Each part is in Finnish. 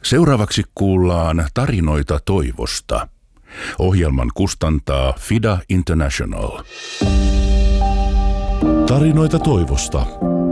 Seuraavaksi kuullaan tarinoita toivosta. Ohjelman kustantaa FIDA International. Tarinoita toivosta.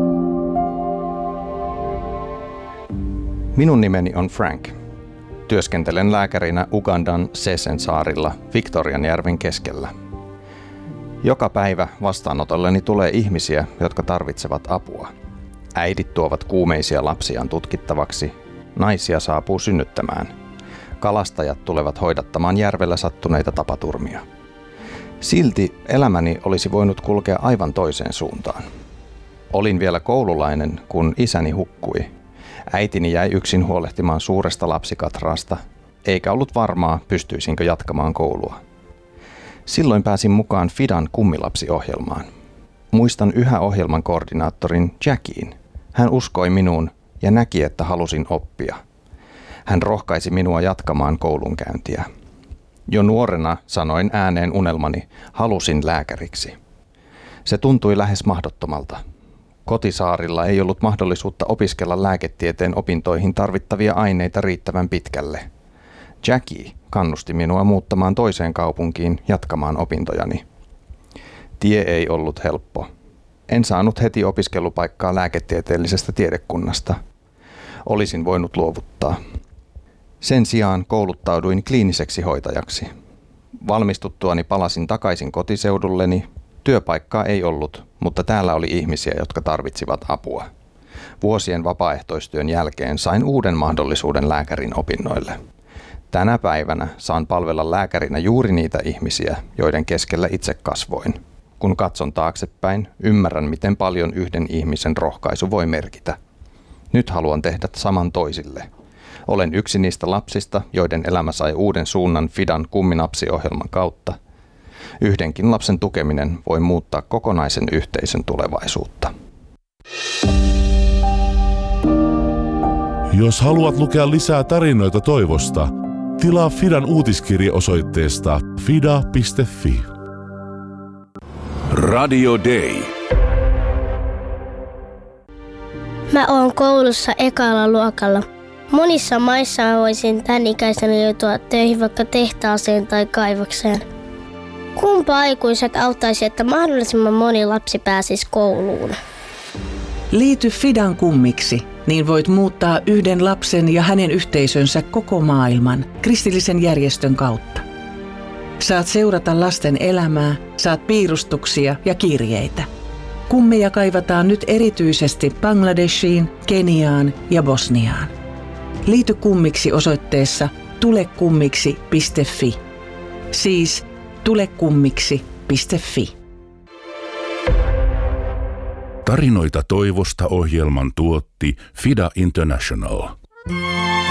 Minun nimeni on Frank. Työskentelen lääkärinä Ugandan Sesen saarilla Victorianjärven keskellä. Joka päivä vastaanotolleni tulee ihmisiä, jotka tarvitsevat apua. Äidit tuovat kuumeisia lapsiaan tutkittavaksi, naisia saapuu synnyttämään. Kalastajat tulevat hoidattamaan järvellä sattuneita tapaturmia. Silti elämäni olisi voinut kulkea aivan toiseen suuntaan. Olin vielä koululainen, kun isäni hukkui. Äitini jäi yksin huolehtimaan suuresta lapsikatraasta, eikä ollut varmaa, pystyisinkö jatkamaan koulua. Silloin pääsin mukaan FIDAn kummilapsiohjelmaan. Muistan yhä ohjelman koordinaattorin Jackien. Hän uskoi minuun ja näki, että halusin oppia. Hän rohkaisi minua jatkamaan koulunkäyntiä. Jo nuorena sanoin ääneen unelmani, halusin lääkäriksi. Se tuntui lähes mahdottomalta. Kotisaarilla ei ollut mahdollisuutta opiskella lääketieteen opintoihin tarvittavia aineita riittävän pitkälle. Jackie kannusti minua muuttamaan toiseen kaupunkiin jatkamaan opintojani. Tie ei ollut helppo. En saanut heti opiskelupaikkaa lääketieteellisestä tiedekunnasta. Olisin voinut luovuttaa. Sen sijaan kouluttauduin kliiniseksi hoitajaksi. Valmistuttuani palasin takaisin kotiseudulleni. Työpaikkaa ei ollut, mutta täällä oli ihmisiä, jotka tarvitsivat apua. Vuosien vapaaehtoistyön jälkeen sain uuden mahdollisuuden lääkärin opinnoille. Tänä päivänä saan palvella lääkärinä juuri niitä ihmisiä, joiden keskellä itse kasvoin. Kun katson taaksepäin, ymmärrän, miten paljon yhden ihmisen rohkaisu voi merkitä. Nyt haluan tehdä saman toisille. Olen yksi niistä lapsista, joiden elämä sai uuden suunnan FIDAn kumminapsiohjelman kautta. Yhdenkin lapsen tukeminen voi muuttaa kokonaisen yhteisön tulevaisuutta. Jos haluat lukea lisää tarinoita toivosta, tilaa FIDAn uutiskirje osoitteesta fida.fi. Radio Day. Mä oon koulussa ekalla luokalla. Monissa maissa mä voisin tän ikäisenä joutua töihin vaikka tehtaaseen tai kaivokseen. Kumpa aikuiset auttaisi, että mahdollisimman moni lapsi pääsisi kouluun? Liity FIDAn kummiksi, niin voit muuttaa yhden lapsen ja hänen yhteisönsä koko maailman kristillisen järjestön kautta. Saat seurata lasten elämää, saat piirustuksia ja kirjeitä. Kummeja kaivataan nyt erityisesti Bangladeshiin, Keniaan ja Bosniaan. Liity kummiksi osoitteessa tulekummiksi.fi. Siis tulekummiksi.fi. Tarinoita toivosta ohjelman tuotti FIDA International.